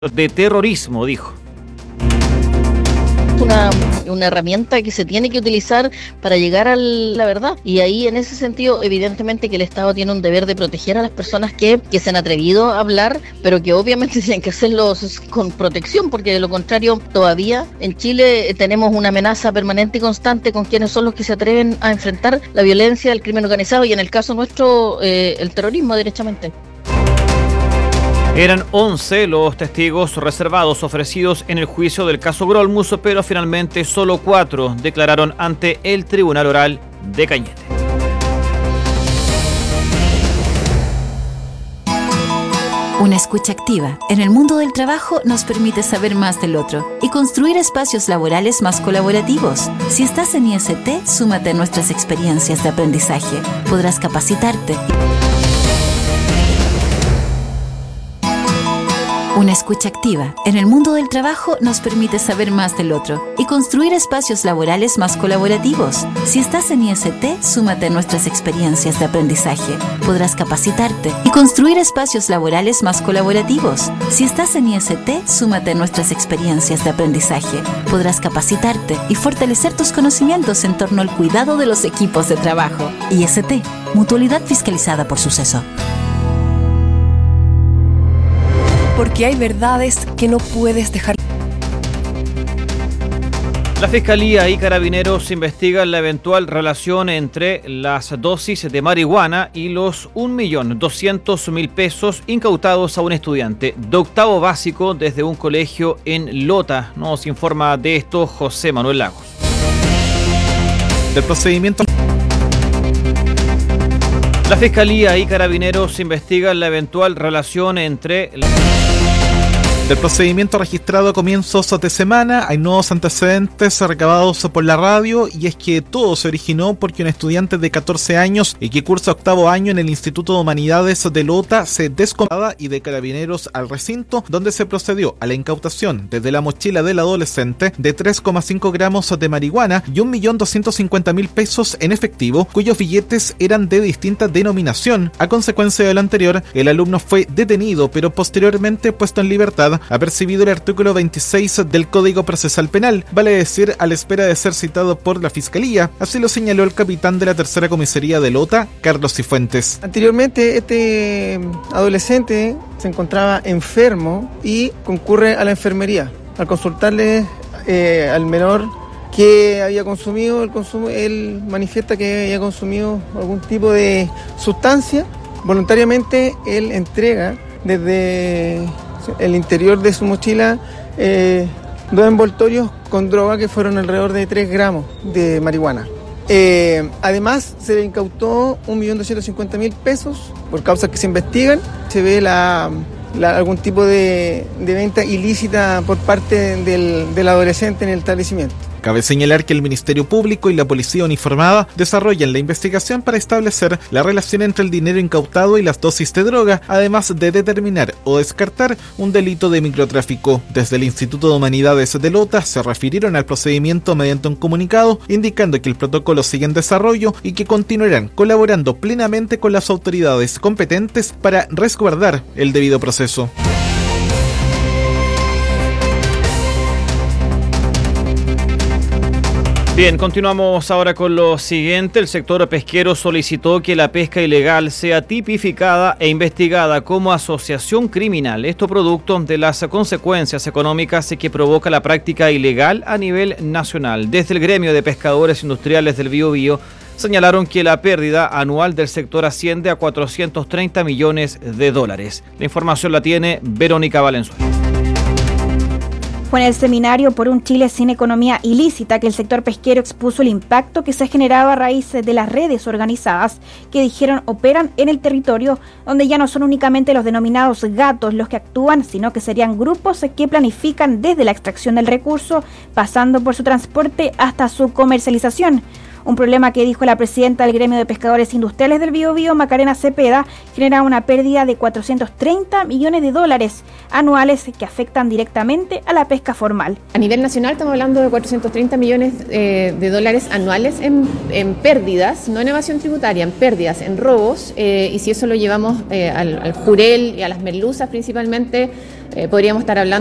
de terrorismo, dijo. Una herramienta que se tiene que utilizar para llegar a la verdad, y ahí en ese sentido evidentemente que el Estado tiene un deber de proteger a las personas que se han atrevido a hablar, pero que obviamente tienen que hacerlo con protección, porque de lo contrario todavía en Chile tenemos una amenaza permanente y constante con quienes son los que se atreven a enfrentar la violencia, el crimen organizado y en el caso nuestro el terrorismo derechamente. Eran 11 los testigos reservados ofrecidos en el juicio del caso Grolmus, pero finalmente solo 4 declararon ante el Tribunal Oral de Cañete. Una escucha activa en el mundo del trabajo nos permite saber más del otro y construir espacios laborales más colaborativos. Si estás en IST, súmate a nuestras experiencias de aprendizaje. Podrás capacitarte. Una escucha activa en el mundo del trabajo nos permite saber más del otro y construir espacios laborales más colaborativos. Si estás en IST, súmate a nuestras experiencias de aprendizaje. Podrás capacitarte y construir espacios laborales más colaborativos. Si estás en IST, súmate a nuestras experiencias de aprendizaje. Podrás capacitarte y fortalecer tus conocimientos en torno al cuidado de los equipos de trabajo. IST, Mutualidad fiscalizada por Suceso. Porque hay verdades que no puedes dejar. La Fiscalía y Carabineros investigan la eventual relación entre las dosis de marihuana y los 1.200.000 pesos incautados a un estudiante de octavo básico desde un colegio en Lota. Nos informa de esto José Manuel Lagos. Del procedimiento. La Fiscalía y Carabineros investigan la eventual relación entre... Del procedimiento registrado a comienzos de semana hay nuevos antecedentes recabados por la radio, y es que todo se originó porque un estudiante de 14 años y que cursa octavo año en el Instituto de Humanidades de Lota se descontrolaba y de Carabineros al recinto, donde se procedió a la incautación desde la mochila del adolescente de 3,5 gramos de marihuana y 1.250.000 pesos en efectivo, cuyos billetes eran de distinta denominación. A consecuencia de lo anterior, el alumno fue detenido, pero posteriormente puesto en libertad, ha percibido el artículo 26 del Código Procesal Penal, vale decir, a la espera de ser citado por la Fiscalía. Así lo señaló el capitán de la tercera comisaría de Lota, Carlos Cifuentes. Anteriormente, este adolescente se encontraba enfermo y concurre a la enfermería. Al consultarle al menor que había consumido, él manifiesta que había consumido algún tipo de sustancia. Voluntariamente, él entrega desde el interior de su mochila 2 envoltorios con droga que fueron alrededor de 3 gramos de marihuana. Además, se le incautó 1.250.000 pesos por causas que se investigan. Se ve algún tipo de venta ilícita por parte del adolescente en el establecimiento. Cabe señalar que el Ministerio Público y la Policía Uniformada desarrollan la investigación para establecer la relación entre el dinero incautado y las dosis de droga, además de determinar o descartar un delito de microtráfico. Desde el Instituto de Humanidades de Lota se refirieron al procedimiento mediante un comunicado, indicando que el protocolo sigue en desarrollo y que continuarán colaborando plenamente con las autoridades competentes para resguardar el debido proceso. Bien, continuamos ahora con lo siguiente. El sector pesquero solicitó que la pesca ilegal sea tipificada e investigada como asociación criminal. Esto producto de las consecuencias económicas que provoca la práctica ilegal a nivel nacional. Desde el gremio de pescadores industriales del Biobío señalaron que la pérdida anual del sector asciende a 430 millones de dólares. La información la tiene Verónica Valenzuela. Fue en el seminario por un Chile sin economía ilícita que el sector pesquero expuso el impacto que se generaba a raíz de las redes organizadas que dijeron operan en el territorio, donde ya no son únicamente los denominados gatos los que actúan, sino que serían grupos que planifican desde la extracción del recurso, pasando por su transporte hasta su comercialización. Un problema que, dijo la presidenta del Gremio de Pescadores Industriales del Biobío, Macarena Cepeda, genera una pérdida de 430 millones de dólares anuales que afectan directamente a la pesca formal. A nivel nacional estamos hablando de 430 millones de dólares anuales en pérdidas, no en evasión tributaria, en pérdidas, en robos, y si eso lo llevamos al jurel y a las merluzas principalmente, podríamos estar hablando